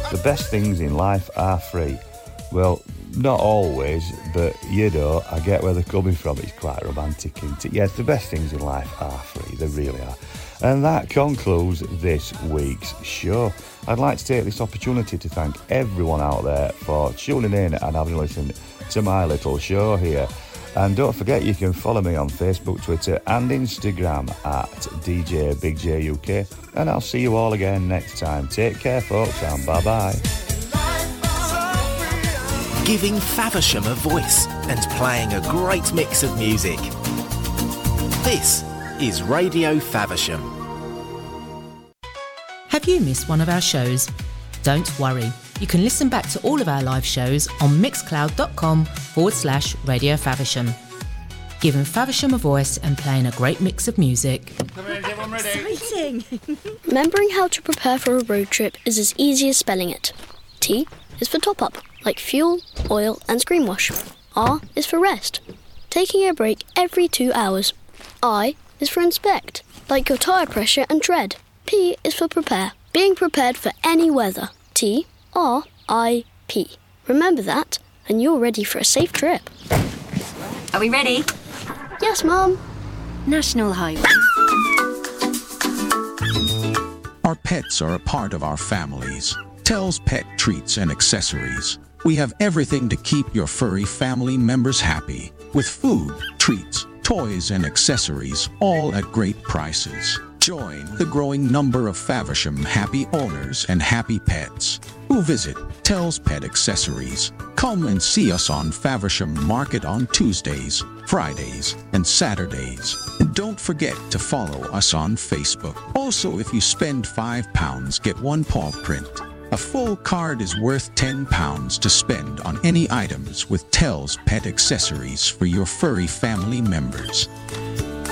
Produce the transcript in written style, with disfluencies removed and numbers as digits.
The best things in life are free. Well, not always, but you know, I get where they're coming from. It's quite romantic, isn't it? Yes, the best things in life are free. They really are. And that concludes this week's show. I'd like to take this opportunity to thank everyone out there for tuning in and having a listen to my little show here. And don't forget, you can follow me on Facebook, Twitter and Instagram at DJ Big J UK. And I'll see you all again next time. Take care, folks, and bye-bye. Giving Faversham a voice and playing a great mix of music. This is Radio Faversham. Have you missed one of our shows? Don't worry. You can listen back to all of our live shows on mixcloud.com/Radio Faversham. Giving Faversham a voice and playing a great mix of music. Exciting! Remembering how to prepare for a road trip is as easy as spelling it. T is for top up, like fuel, oil and screen wash. R is for rest, taking a break every 2 hours. I is for inspect, like your tyre pressure and tread. P is for prepare, being prepared for any weather. T-R-I-P. Remember that, and you're ready for a safe trip. Are we ready? Yes, Mum. National Highway. Our pets are a part of our families. Tells Pet Treats and Accessories. We have everything to keep your furry family members happy, with food, treats, toys and accessories, all at great prices. Join the growing number of Faversham happy owners and happy pets who visit Tells Pet Accessories. Come and see us on Faversham Market on Tuesdays, Fridays, and Saturdays. And don't forget to follow us on Facebook. Also, if you spend £5, get one paw print. A full card is worth £10 to spend on any items with Tells Pet Accessories for your furry family members.